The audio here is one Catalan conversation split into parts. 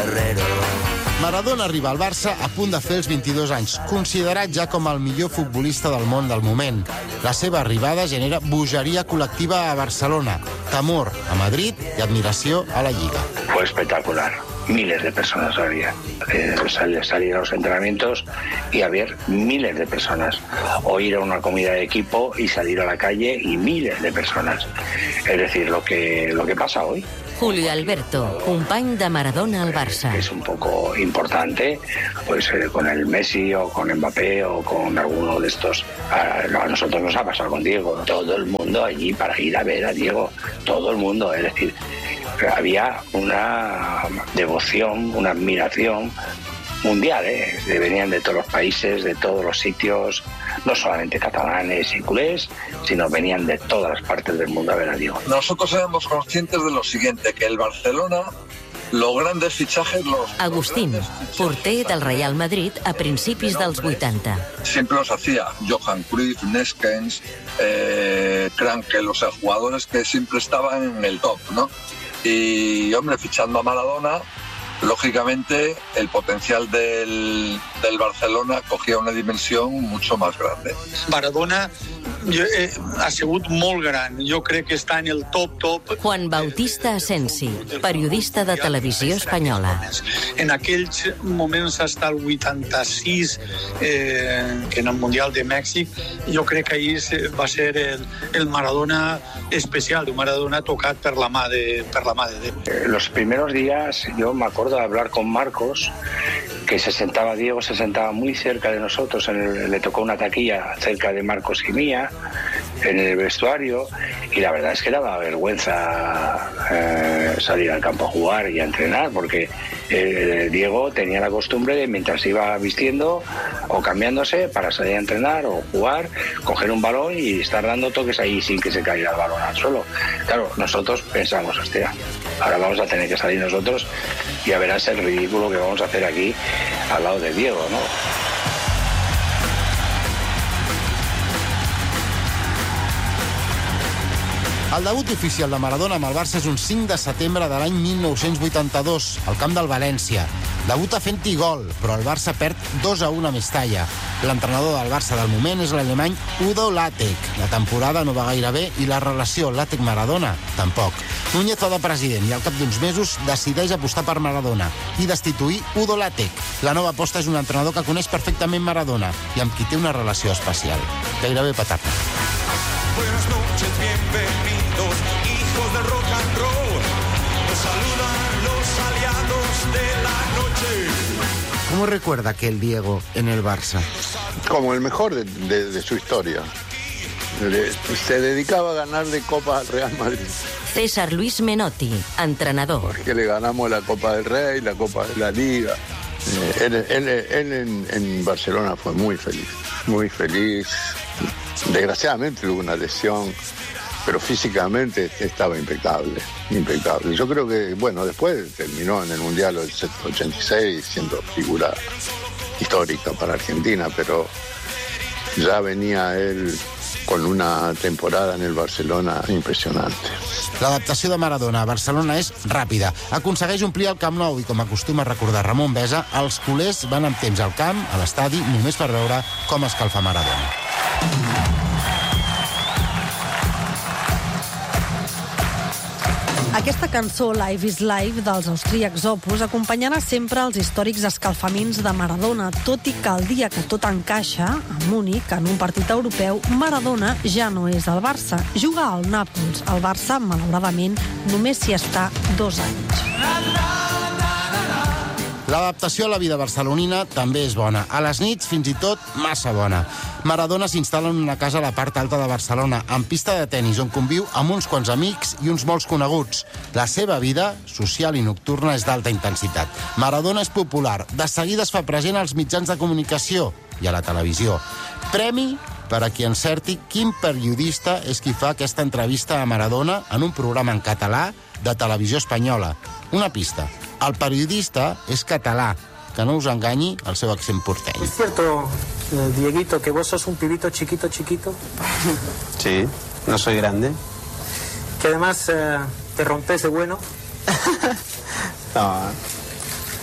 guerrero. Maradona arriba al Barça a punt de fer els 22 anys, considerat ja com el millor futbolista del món del moment. La seva arribada genera bogeria col·lectiva a Barcelona, temor a Madrid i admiració a la Lliga. Fue espectacular. Miles de personas había. Salir a los entrenamientos y había miles de personas. O ir a una comida de equipo y salir a la calle y miles de personas. Es decir, lo que pasa hoy. Julio Alberto, company de Maradona al Barça. Es un poco importante, pues con el Messi o con Mbappé o con alguno de estos. A nosotros nos ha pasado con Diego. Todo el mundo allí para ir a ver a Diego. Todo el mundo, es decir, había una devoción, una admiración mundial, venían de todos los países, de todos los sitios, no solamente catalanes y culés, sino venían de todas las partes del mundo a ver a Diego. Nosotros éramos conscientes de lo siguiente, que el Barcelona, los grandes fichajes... Agustín, porter del Real Madrid a principis dels 80. Siempre los hacía Johan Cruyff, Neskens, Krankel, o sea, jugadores que siempre estaban en el top, ¿no? Y, hombre, fichando a Maradona, lógicamente el potencial del Barcelona cogía una dimensión mucho más grande. Maradona ha sigut molt gran. Jo crec que està en el top. Juan Bautista Asensi, periodista de Televisió Espanyola. En aquells moments, fins al 86, en el Mundial de Mèxic, jo crec que ahir va ser el Maradona especial, un Maradona tocat per la mà de Déu. Los primeros días yo me acuerdo de hablar con Marcos, que Diego se sentaba muy cerca de nosotros, le tocó una taquilla cerca de Marcos y mía, en el vestuario, y la verdad es que daba vergüenza salir al campo a jugar y a entrenar, porque Diego tenía la costumbre de, mientras iba vistiendo o cambiándose para salir a entrenar o jugar, coger un balón y estar dando toques ahí sin que se caiga el balón al suelo. Claro, nosotros pensamos, hostia, ahora vamos a tener que salir nosotros y a verás el ridículo que vamos a hacer aquí al lado de Diego, ¿no? El debut oficial de Maradona amb el Barça és un 5 de setembre de l'any 1982, al camp del València. Debuta fent-hi gol, però el Barça perd 2-1 a Mestalla. L'entrenador del Barça del moment és l'alemany Udo Lattek. La temporada no va gaire bé i la relació Lattek-Maradona tampoc. Núñez fa de president i al cap d'uns mesos decideix apostar per Maradona i destituir Udo Lattek. La nova aposta és un entrenador que coneix perfectament Maradona i amb qui té una relació especial, gairebé paterna. Buenas noches, bienvenidos, hijos del rock and roll. Nos saludan los aliados de la noche. ¿Cómo recuerda aquel Diego en el Barça? Como el mejor de su historia. Se dedicaba a ganarle copas al Real Madrid. César Luis Menotti, entrenador. Porque le ganamos la Copa del Rey, la Copa de la Liga. Él en Barcelona fue muy feliz, muy feliz. Desgraciadamente tuvo una lesión, pero físicamente estaba impecable, impecable. Yo creo que, bueno, después terminó en el Mundial del 86 siendo figura histórica para Argentina, pero ya venía él con una temporada en el Barcelona impressionante. L'adaptació de Maradona a Barcelona és ràpida. Aconsegueix omplir el Camp Nou i, com acostuma a recordar Ramon Besa, els culers van amb temps al camp, a l'estadi, només per veure com escalfa Maradona. Aquesta cançó, Life is Life, dels austríacs Opus, acompanyarà sempre els històrics escalfaments de Maradona, tot i que el dia que tot encaixa, a Múnich, en un partit europeu, Maradona ja no és al Barça. Juga al Nàpols. El Barça, malauradament, només s'hi està 2 anys. L'adaptació a la vida barcelonina també és bona. A les nits, fins i tot, massa bona. Maradona s'instal·la en una casa a la part alta de Barcelona, amb pista de tenis, on conviu amb uns quants amics i uns molts coneguts. La seva vida, social i nocturna, és d'alta intensitat. Maradona és popular. De seguida es fa present als mitjans de comunicació i a la televisió. Premi per a qui encerti quin periodista és qui fa aquesta entrevista a Maradona en un programa en català de Televisió Espanyola. Una pista. El periodista és català, que no us enganyi el seu accent porteny. ¿Es cierto, Dieguito, que vos sos un pibito chiquito? Sí, no soy grande. Que además te rompes de bueno. No,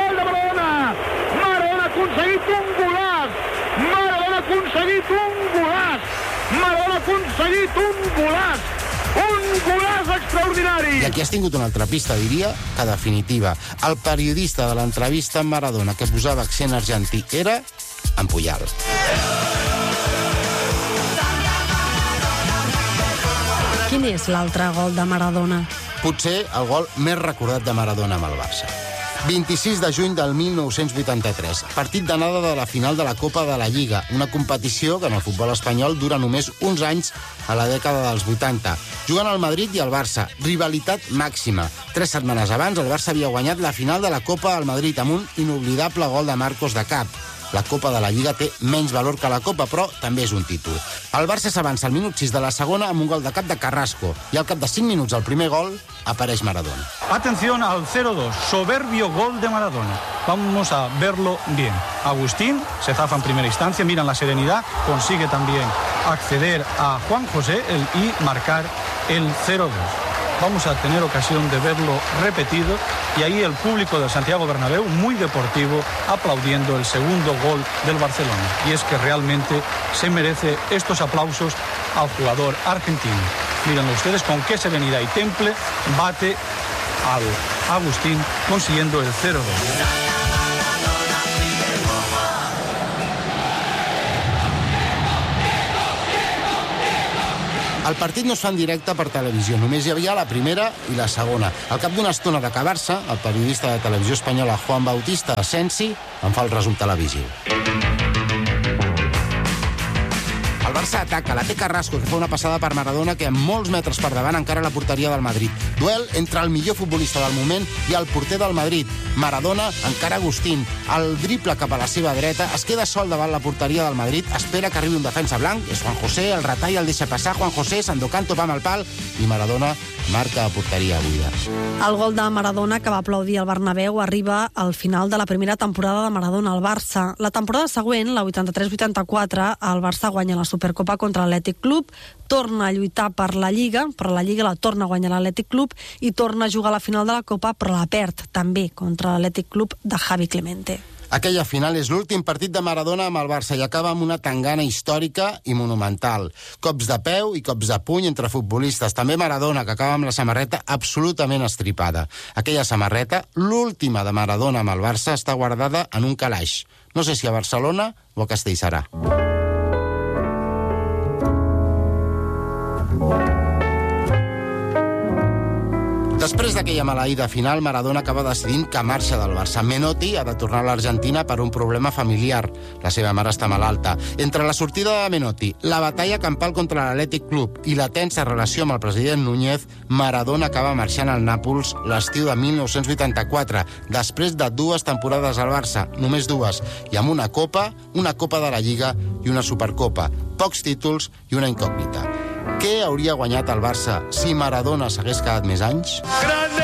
gol de Maradona! Maradona ha aconseguit un golaç! Maradona ha aconseguit un golaç! Maradona ha aconseguit un golaç! Un golaç extraordinari! I aquí has tingut una altra pista, diria, que definitiva. El periodista de l'entrevista amb Maradona que posava accent argentí era en Puyal. Quin és l'altre gol de Maradona? Potser el gol més recordat de Maradona amb el Barça. 26 de juny del 1983, partit d'anada de la final de la Copa de la Lliga, una competició que en el futbol espanyol dura només uns anys a la dècada dels 80. Juguen el Madrid i el Barça, rivalitat màxima. 3 setmanes abans el Barça havia guanyat la final de la Copa al Madrid amb un inoblidable gol de Marcos de cap. La Copa de la Lliga té menys valor que la Copa, però també és un títol. El Barça s'avança al minut 6 de la segona amb un gol de cap de Carrasco i al cap de 5 minuts al primer gol apareix Maradona. Atención al 0-2, soberbio gol de Maradona. Vamos a verlo bien. Agustín se zafa en primera instancia, mira la serenidad, consigue también acceder a Juan José y marcar el 0-2. Vamos a tener ocasión de verlo repetido y ahí el público del Santiago Bernabéu, muy deportivo, aplaudiendo el segundo gol del Barcelona. Y es que realmente se merece estos aplausos al jugador argentino. Miren ustedes con qué serenidad y temple bate al Agustín consiguiendo el 0-2. El partit no es fa en directe per televisió, només hi havia la primera i la segona. Al cap d'una estona d'acabar-se, el periodista de televisió espanyola Juan Bautista Asensi en fa el resum televisiu. El Barça ataca, la té Carrasco, que fa una passada per Maradona que amb molts metres per davant encara la porteria del Madrid. Duel entre el millor futbolista del moment i el porter del Madrid. Maradona encara Agustín. El drible cap a la seva dreta, es queda sol davant la porteria del Madrid, espera que arribi un defensa blanc, és Juan José, el retall el deixa passar, Juan José, Sandokan topa amb el pal i Maradona marca a porteria buida. El gol de Maradona que va aplaudir al Bernabéu arriba al final de la primera temporada de Maradona al Barça. La temporada següent, la 83-84, el Barça guanya la Supercopa contra l'Atlètic Club, torna a lluitar per la Lliga, però la Lliga la torna a guanyar l'Atlètic Club i torna a jugar a la final de la Copa, però la perd també contra l'Atlètic Club de Javi Clemente. Aquella final és l'últim partit de Maradona amb el Barça i acaba amb una tangana històrica i monumental. Cops de peu i cops de puny entre futbolistes. També Maradona, que acaba amb la samarreta absolutament estripada. Aquella samarreta, l'última de Maradona amb el Barça, està guardada en un calaix. No sé si a Barcelona o a Castellserà. Després d'aquella maleïda final, Maradona acaba decidint que marxa del Barça. Menotti ha de tornar a l'Argentina per un problema familiar. La seva mare està malalta. Entre la sortida de Menotti, la batalla campal contra l'Atlètic Club i la tensa relació amb el president Núñez, Maradona acaba marxant al Nàpols l'estiu de 1984, després de 2 temporades al Barça, només 2, i amb una Copa de la Lliga i una Supercopa. Pocs títols i una incògnita. Què hauria guanyat el Barça si Maradona s'hagués quedat més anys? Ja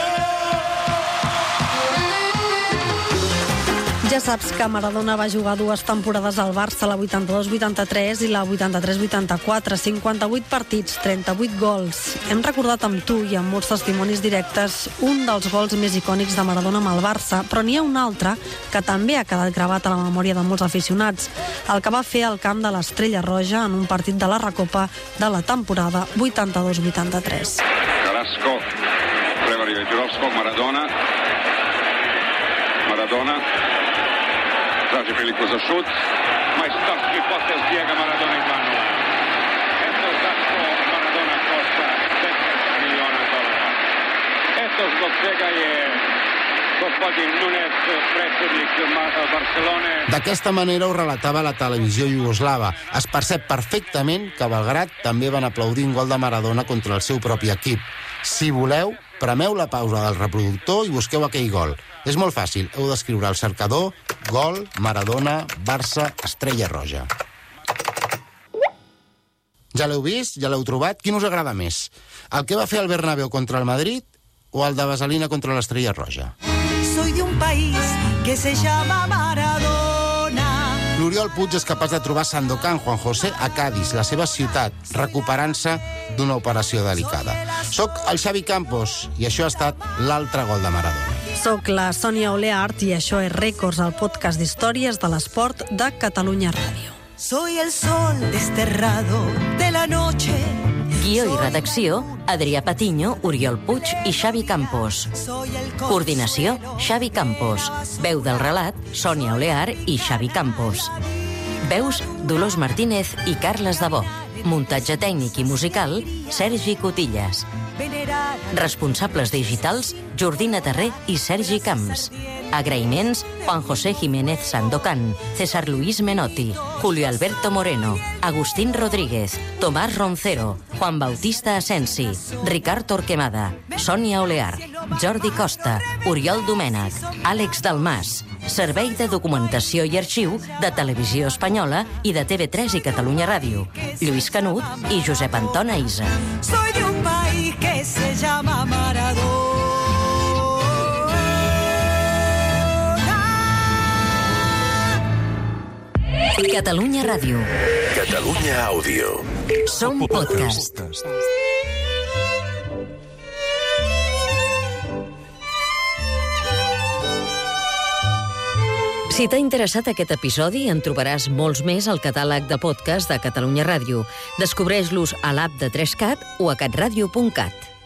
saps que Maradona va jugar 2 temporades al Barça, la 82-83 i la 83-84, 58 partits, 38 gols. Hem recordat amb tu i amb molts testimonis directes un dels gols més icònics de Maradona amb el Barça, però n'hi ha un altre que també ha quedat gravat a la memòria de molts aficionats, el que va fer al camp de l'Estrella Roja en un partit de la Recopa de la temporada 82-83. Carrasco, preva Jurovskog, Maradona traži priliku za šut, majstorski potez Diego Maradona izvanula. Eto zašto Maradona košta 10 miliona dolara. Eto zbog čega je gospodin Núñez, predsjednik Barcelone. D'aquesta manera ho relatava la televisió iugoslava. Es percep perfectament que a Belgrat també van aplaudir un gol de Maradona contra el seu propi equip. Si voleu, premeu la pausa del reproductor i busqueu aquell gol. És molt fàcil, heu d'escriure al cercador gol, Maradona, Barça, Estrella Roja. Ja l'heu vist? Ja l'heu trobat? Quin us agrada més? El que va fer el Bernabéu contra el Madrid o el de Vaselina contra l'Estrella Roja? Soy de un país que se llama Maradona. L'Oriol Puig és capaç de trobar Sandokan Juan José a Cádiz, la seva ciutat, recuperant-se d'una operació delicada. Soc el Xavi Campos i això ha estat l'altre gol de Maradona. Soc la Sònia Oleart i això és Rècords, el podcast d'històries de l'esport de Catalunya Ràdio. Soy el sol desterrado de la noche. Guió i redacció, Adrià Patiño, Oriol Puig i Xavi Campos. Coordinació, Xavi Campos. Veu del relat, Sònia Oleart i Xavi Campos. Veus, Dolors Martínez i Carles Dabó. Muntatge tècnic i musical, Sergi Cotillas. Responsables digitals, Jordina Terré i Sergi Camps. Agraïments, Juan José Jiménez Sandokan, César Luis Menotti, Julio Alberto Moreno, Agustín Rodríguez, Tomàs Roncero, Juan Bautista Asensi, Ricard Torquemada, Sònia Oleart, Jordi Costa, Oriol Domènech, Àlex Dalmàs, Servei de Documentació i Arxiu de Televisió Espanyola i de TV3 i Catalunya Ràdio. Lluís Canut i Josep Anton Aïsa. Soy de un país que se llama Maradona. Catalunya Ràdio. Catalunya Àudio. Som podcast. Si t'ha interessat aquest episodi, en trobaràs molts més al catàleg de podcast de Catalunya Ràdio. Descobreix-los a l'app de 3CAT o a catradio.cat.